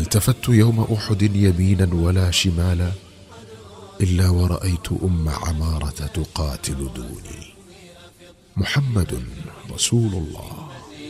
التفت يوم أحد يمينا ولا شمالا إلا ورأيت أم عمارة تقاتل دوني. محمد رسول الله.